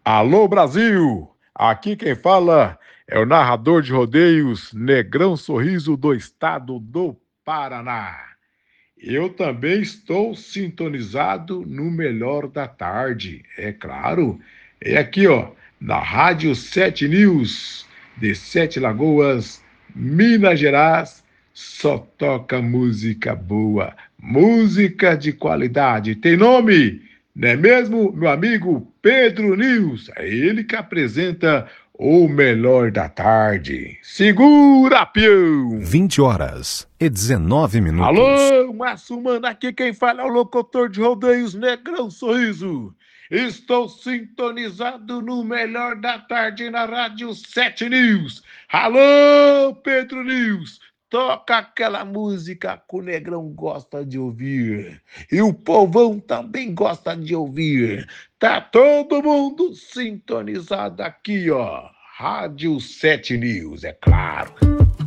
Alô Brasil! Aqui quem fala é o narrador de rodeios Negrão Sorriso do estado do Paraná. Eu também estou sintonizado no melhor da tarde, é claro. É aqui, ó, na Rádio 7 News, de Sete Lagoas, Minas Gerais, só toca música boa, música de qualidade. Tem nome, não é mesmo, meu amigo Pedro News? É ele que apresenta o melhor da tarde. Segura, peão! 20h19. Alô, Massumana, aqui quem fala é o locutor de rodeios Negrão Sorriso. Estou sintonizado no melhor da tarde na Rádio 7 News. Alô, Pedro News, toca aquela música que o Negrão gosta de ouvir. E o povão também gosta de ouvir. Tá todo mundo sintonizado aqui, ó. Rádio 7 News, é claro.